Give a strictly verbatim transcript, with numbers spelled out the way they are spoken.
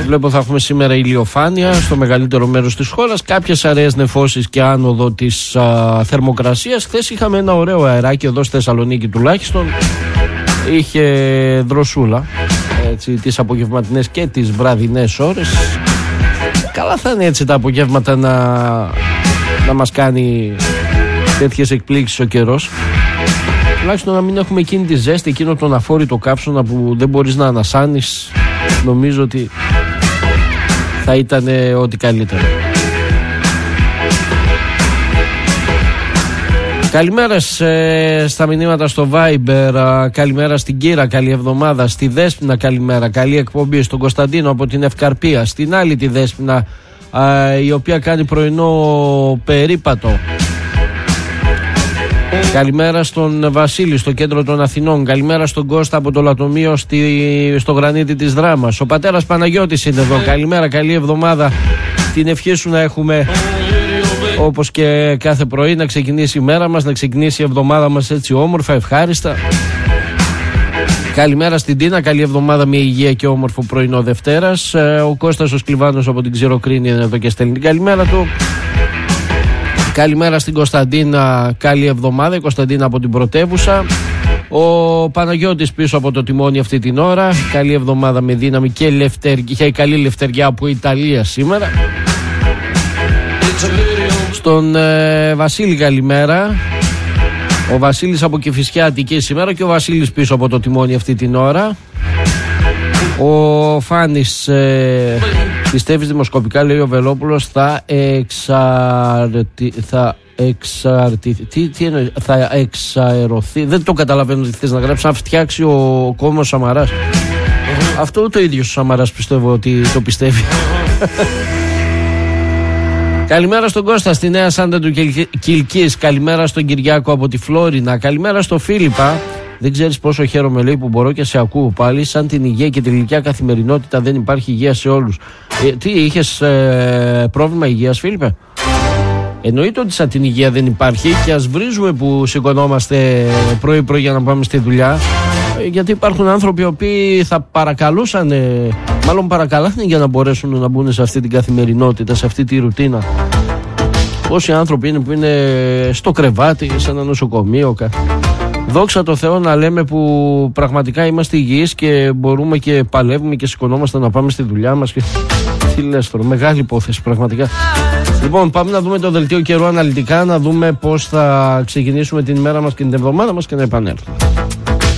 Βλέπω θα έχουμε σήμερα ηλιοφάνεια στο μεγαλύτερο μέρος της χώρας, κάποιες αραιές νεφώσεις και άνοδο της α, θερμοκρασίας. Χθες είχαμε ένα ωραίο αεράκι εδώ στη Θεσσαλονίκη τουλάχιστον. Είχε δροσούλα, έτσι, τις απογευματινές και τις βραδινές ώρες. Καλά θα είναι έτσι τα απογεύματα να, να μας κάνει τέτοιες εκπλήξεις ο καιρός. Τουλάχιστον να μην έχουμε εκείνη τη ζέστη, εκείνο τον αφόρητο κάψωνα που δεν μπορείς να ανασάνεις. Νομίζω ότι θα ήταν ό,τι καλύτερο. Καλημέρα σε, στα μηνύματα στο Viber. Καλημέρα στην Κύρα, καλή εβδομάδα. Στη Δέσποινα καλημέρα, καλή εκπομπή. Στον Κωνσταντίνο από την Ευκαρπία. Στην άλλη τη Δέσποινα, α, η οποία κάνει πρωινό περίπατο. Καλημέρα στον Βασίλη στο κέντρο των Αθηνών. Καλημέρα στον Κώστα από το Λατομείο στη, στο Γρανίτη της Δράμας. Ο πατέρας Παναγιώτης είναι εδώ. Καλημέρα, καλή εβδομάδα. Την ευχή σου να έχουμε, όπως και κάθε πρωί, να ξεκινήσει η μέρα μας, να ξεκινήσει η εβδομάδα μας έτσι όμορφα, ευχάριστα. Καλημέρα στην Τίνα, καλή εβδομάδα με υγεία και όμορφο πρωινό Δευτέρας. Ο Κώστας ο Σκλιβάνος από την Ξηροκρίνη είναι εδώ και στέλνει την καλημέρα του. Καλημέρα στην Κωνσταντίνα, καλή εβδομάδα. Η Κωνσταντίνα από την Πρωτεύουσα. Ο Παναγιώτης πίσω από το τιμόνι αυτή την ώρα. Καλή εβδομάδα με δύναμη και λευτεριά, καλή λευτεριά από Ιταλία σήμερα. Στον ε, Βασίλη καλημέρα. Ο Βασίλης από Κηφισιά Αττική σήμερα και ο Βασίλης πίσω από το τιμόνι αυτή την ώρα. Ο Φάνης ε, πιστεύεις δημοσκοπικά, λέει ο Βελόπουλος, θα εξαρτη... θα εξαρτηθεί, τι, τι εννοεί, θα εξαερωθεί, δεν το καταλαβαίνω τι θες να γράψει, να φτιάξει ο κόμμος Σαμαράς. Αυτό το ίδιο ο Σαμαράς πιστεύω ότι το πιστεύει. Καλημέρα στον Κώστα στη Νέα Σάντα του Κιλκής. Καλημέρα στον Κυριάκο από τη Φλόρινα. Καλημέρα στο Φίλιππα. Δεν ξέρεις πόσο χαίρομαι, λέει, που μπορώ και σε ακούω πάλι. Σαν την υγεία και τη γλυκιά καθημερινότητα δεν υπάρχει υγεία σε όλους. Ε, τι, είχες ε, πρόβλημα υγείας, Φίλιππε? Εννοείται ότι σαν την υγεία δεν υπάρχει και ας βρίζουμε που σηκωνόμαστε πρωί-πρωί για να πάμε στη δουλειά. Ε, γιατί υπάρχουν άνθρωποι οι οποίοι θα παρακαλούσαν, ε, μάλλον παρακαλάνε για να μπορέσουν να μπουν σε αυτή την καθημερινότητα, σε αυτή τη ρουτίνα. Πόσοι άνθρωποι είναι που είναι στο κρεβάτι, σε ένα νοσοκομείο. Δόξα τω Θεώ να λέμε που πραγματικά είμαστε υγιείς και μπορούμε και παλεύουμε και σηκωνόμαστε να πάμε στη δουλειά μας. Και... τι λες τώρα, μεγάλη υπόθεση πραγματικά. Λοιπόν, πάμε να δούμε το δελτίο καιρού αναλυτικά, να δούμε πώς θα ξεκινήσουμε την ημέρα μας και την εβδομάδα μας και να επανέλθουμε.